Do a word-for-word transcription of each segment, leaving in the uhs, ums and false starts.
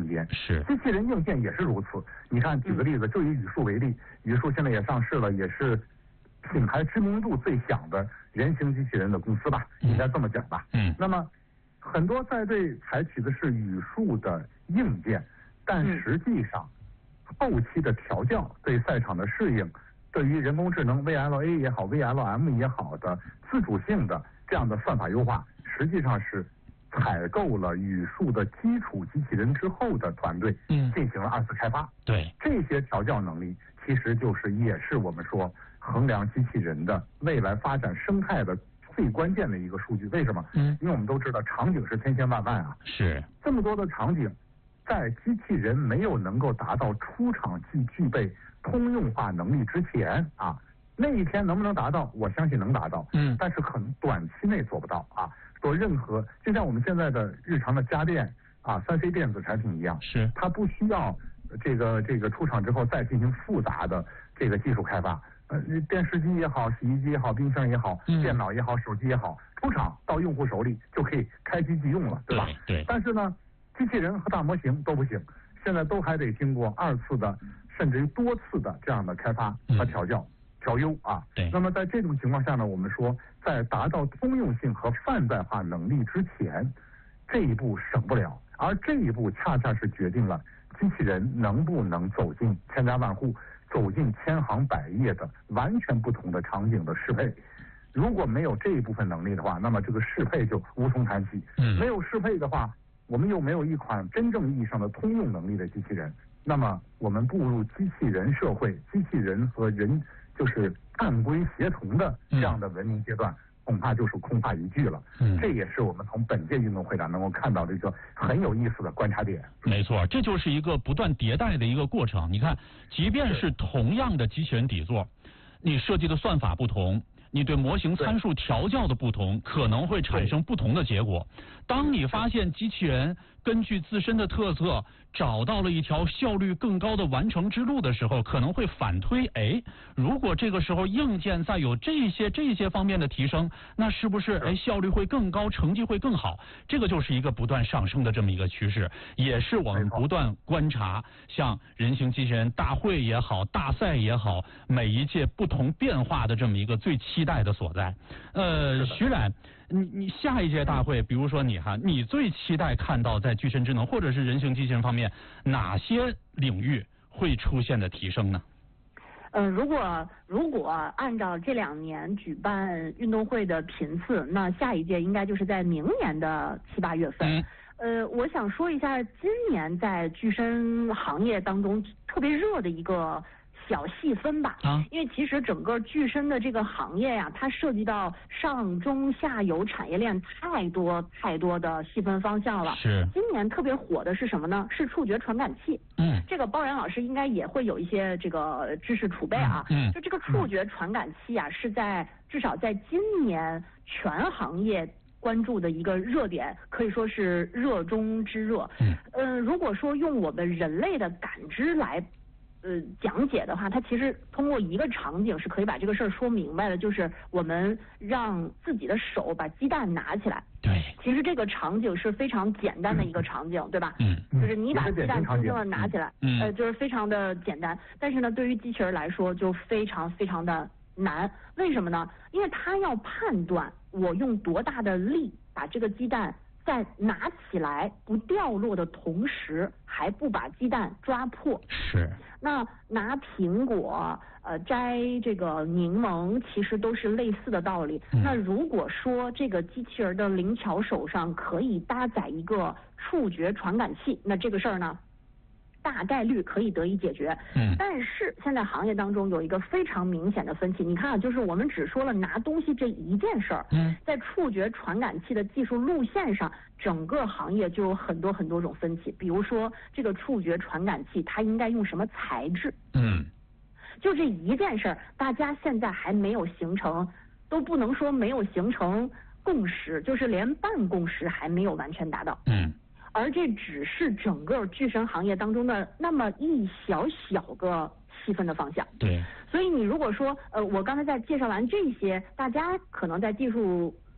边。 是机器人硬件也是如此。你看，举个例子，就以语数为例，语数现在也上市了，也是品牌知名度最响的人形机器人的公司吧，应该这么讲吧。 嗯。 那么很多在队采取的是语数的硬件，但实际上后期的调教对赛场的适应，对于人工智能 V L A 也好 V L M 也好的自主性的这样的算法优化，实际上是采购了语数的基础机器人之后的团队进行了二次开发。 对， 这些调教能力其实就是也是我们说衡量机器人的未来发展生态的最关键的一个数据。为什么？嗯，因为我们都知道场景是千千万万啊， 是这么多的场景，在机器人没有能够达到出厂即具备通用化能力之前啊，那一天能不能达到？我相信能达到，嗯，但是可能短期内做不到啊。做任何就像我们现在的日常的家电啊，三 C 电子产品一样， 是它不需要这个这个出厂之后再进行复杂的这个技术开发。呃，电视机也好，洗衣机也好，冰箱也好，嗯、电脑也好，手机也好，出厂到用户手里就可以开机即用了，对吧？ 对。对但是呢，机器人和大模型都不行，现在都还得经过二次的，甚至于多次的这样的开发和调教。嗯调优啊， 对。 那么在这种情况下呢，我们说，在达到通用性和泛在化能力之前，这一步省不了，而这一步恰恰是决定了机器人能不能走进千家万户、走进千行百业的完全不同的场景的适配。如果没有这一部分能力的话，那么这个适配就无从谈起。嗯。没有适配的话，我们又没有一款真正意义上的通用能力的机器人，那么我们步入机器人社会，机器人和人。就是按规协同的这样的文明阶段，嗯、恐怕就是空话一句了。嗯，这也是我们从本届运动会上能够看到的一个很有意思的观察点。 没错，这就是一个不断迭代的一个过程。你看，即便是同样的机器人底座，你设计的算法不同，你对模型参数调教的不同，可能会产生不同的结果。当你发现机器人根据自身的特色找到了一条效率更高的完成之路的时候，可能会反推，哎，如果这个时候硬件再有这些这些方面的提升，那是不是哎效率会更高，成绩会更好？这个就是一个不断上升的这么一个趋势，也是我们不断观察像人形机器人大会也好，大赛也好，每一届不同变化的这么一个最期待的所在。呃，徐冉，你你下一届大会，比如说你哈，你最期待看到在具身智能或者是人形机器人方面哪些领域会出现的提升呢？ 呃，如果如果按照这两年举办运动会的频次，那下一届应该就是在明年的七八月份。嗯、呃，我想说一下今年在具身行业当中特别热的一个小细分吧，啊，因为其实整个具身的这个行业呀，它涉及到上中下游产业链太多太多的细分方向了。 是。 今年特别火的是什么呢？是触觉传感器。嗯。这个包然老师应该也会有一些这个知识储备啊。嗯。就这个触觉传感器啊，是在至少在今年全行业关注的一个热点，可以说是热中之热。嗯。呃，如果说用我们人类的感知来。呃，讲解的话，它其实通过一个场景是可以把这个事儿说明白的，就是我们让自己的手把鸡蛋拿起来。 对。 其实这个场景是非常简单的一个场景，嗯、对吧？嗯。就是你把鸡蛋轻轻的拿起来，嗯，呃，就是非常的简单。但是呢，对于机器人来说就非常非常的难。为什么呢？因为它要判断我用多大的力把这个鸡蛋在拿起来不掉落的同时，还不把鸡蛋抓破。 是。 那拿苹果、呃摘这个柠檬，其实都是类似的道理。嗯、那如果说这个机器人的灵巧手上可以搭载一个触觉传感器，那这个事儿呢，大概率可以得以解决。嗯。但是现在行业当中有一个非常明显的分歧，你看啊，就是我们只说了拿东西这一件事儿。嗯。在触觉传感器的技术路线上，整个行业就有很多很多种分歧。比如说这个触觉传感器它应该用什么材质？嗯。就这一件事儿，大家现在还没有形成，都不能说没有形成共识，就是连半共识还没有完全达到。嗯。而这只是整个具身行业当中的那么一小小个细分的方向。 对。 所以你如果说，呃，我刚才在介绍完这些，大家可能在技术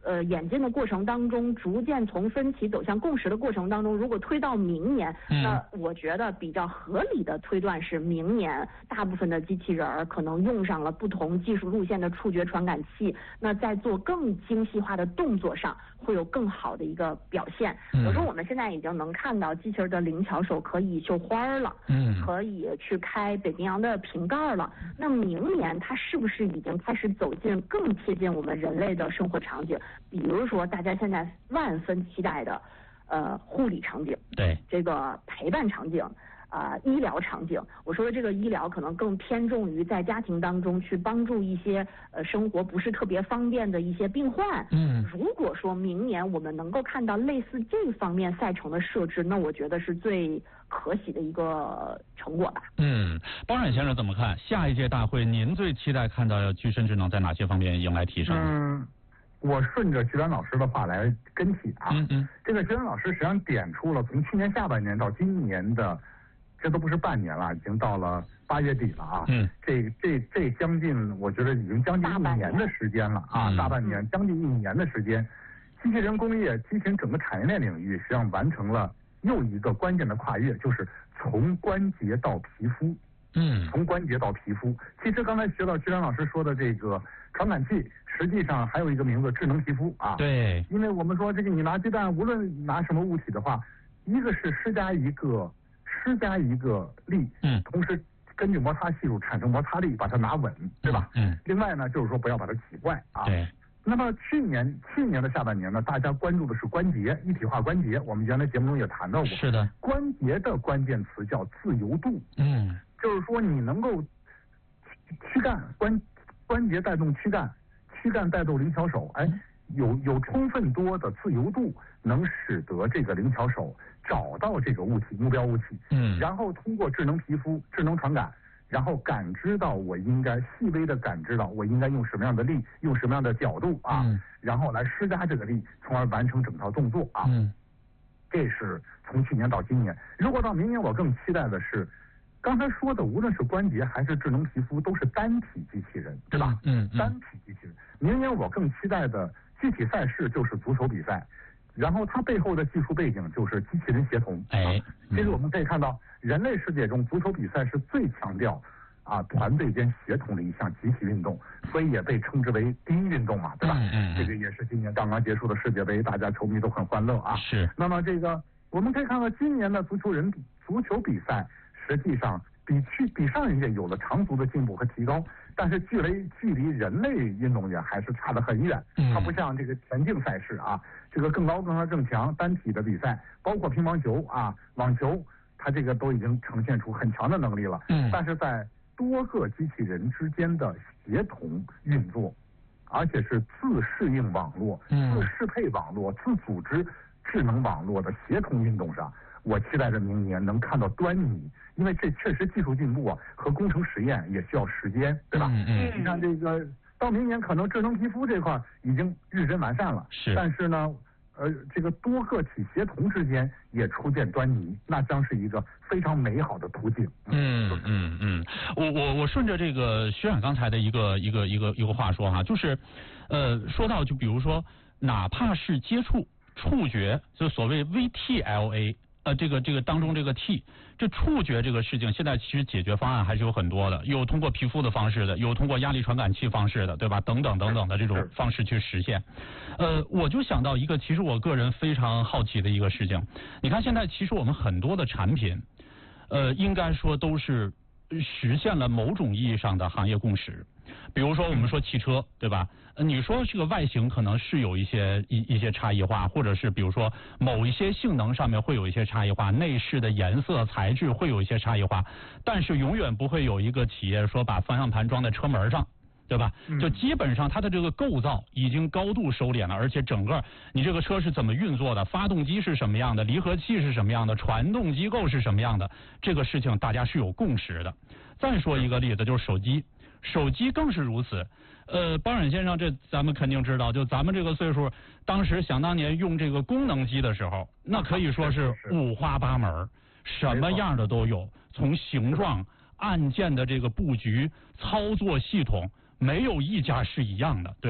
呃演进的过程当中，逐渐从分歧走向共识的过程当中，如果推到明年， 嗯、 那我觉得比较合理的推断是，明年大部分的机器人儿可能用上了不同技术路线的触觉传感器，那在做更精细化的动作上会有更好的一个表现。比如说我们现在已经能看到机器人的灵巧手可以绣花了， 嗯， 可以去开北冰洋的瓶盖了。那明年它是不是已经开始走进更贴近我们人类的生活场景？比如说大家现在万分期待的，呃，护理场景， 对， 这个陪伴场景。啊、呃，医疗场景，我说的这个医疗可能更偏重于在家庭当中去帮助一些呃生活不是特别方便的一些病患。 嗯， 如果说明年我们能够看到类似这方面赛程的设置，那我觉得是最可喜的一个成果吧。 嗯，包冉先生怎么看？下一届大会您最期待看到具身智能在哪些方面迎来提升？ 嗯，我顺着徐冉老师的话来跟起啊。 嗯嗯， 这个徐冉老师实际上点出了从去年下半年到今年的。这都不是半年了，已经到了八月底了啊！ 嗯， 这这这将近，我觉得已经将近一年的时间了啊， 嗯、 大半年，将近一年的时间，机器人工业、机器人整个产业链领域实际上完成了又一个关键的跨越，就是从关节到皮肤。 嗯， 从关节到皮肤。其实刚才学到徐冉老师说的这个传感器，实际上还有一个名字——智能皮肤啊。 对， 因为我们说这个你拿鸡蛋，无论拿什么物体的话，一个是施加一个。施加一个力， 嗯， 同时根据摩擦系数产生摩擦力，把它拿稳，对吧？ 嗯。 另外呢，就是说不要把它挤坏啊。 对。 那么去年去年的下半年呢，大家关注的是关节一体化关节，我们原来节目中也谈到过。 是的。 关节的关键词叫自由度。 嗯。 就是说你能够躯干关关节带动躯干，躯干带动灵巧手，哎。有有充分多的自由度，能使得这个灵巧手找到这个物体目标物体， 嗯， 然后通过智能皮肤、智能传感，然后感知到我应该细微的感知到我应该用什么样的力，用什么样的角度啊， 嗯、 然后来施加这个力，从而完成整套动作啊。 嗯， 这是从去年到今年。如果到明年，我更期待的是。刚才说的，无论是关节还是智能皮肤，都是单体机器人，对吧？ 嗯 嗯, 嗯。 单体机器人。明年我更期待的具体赛事就是足球比赛，然后它背后的技术背景就是机器人协同。 哎， 嗯、其实我们可以看到，人类世界中足球比赛是最强调啊团队间协同的一项集体运动，所以也被称之为第一运动嘛，对吧？ 嗯 嗯, 嗯。 这个也是今年刚刚结束的世界杯，大家球迷都很欢乐啊。 是。 那么这个我们可以看到，今年的足球人足球比赛实际上。比去比上一届有了长足的进步和提高，但是距离距离人类运动员还是差得很远。它不像这个田径赛事啊，这个更高更高更强单体的比赛，包括乒乓球啊、网球，它这个都已经呈现出很强的能力了。 嗯， 但是在多个机器人之间的协同运作，而且是自适应网络、 嗯、 自适配网络、自组织智能网络的协同运动上。我期待着明年能看到端倪，因为这确实技术进步啊和工程实验也需要时间，对吧？ 嗯嗯。 你看这个到明年可能智能皮肤这块已经日臻完善了， 是。 但是呢，呃，这个多个体协同之间也初见端倪，那将是一个非常美好的途径。 嗯嗯嗯，我我我顺着这个徐冉刚才的一个一个一个一个话说哈，就是，呃，说到就比如说，哪怕是接触触觉，就所谓 V T L A。呃，这个这个当中这个 T， 这触觉这个事情，现在其实解决方案还是有很多的，有通过皮肤的方式的，有通过压力传感器方式的，对吧？等等等等的这种方式去实现。呃，我就想到一个，其实我个人非常好奇的一个事情，你看现在其实我们很多的产品，呃，应该说都是实现了某种意义上的行业共识。比如说我们说汽车，对吧？呃，你说这个外形可能是有一些一一些差异化，或者是比如说某一些性能上面会有一些差异化，内饰的颜色材质会有一些差异化，但是永远不会有一个企业说把方向盘装在车门上，对吧？就基本上它的这个构造已经高度收敛了，而且整个你这个车是怎么运作的，发动机是什么样的，离合器是什么样的，传动机构是什么样的，这个事情大家是有共识的。再说一个例子，就是手机。手机更是如此，呃，包冉先生，这咱们肯定知道，就咱们这个岁数，当时想当年用这个功能机的时候，那可以说是五花八门，什么样的都有，从形状、按键的这个布局、操作系统，没有一家是一样的，对吧？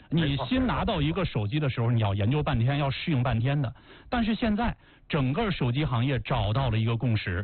你新拿到一个手机的时候，你要研究半天，要适应半天的。但是现在整个手机行业找到了一个共识，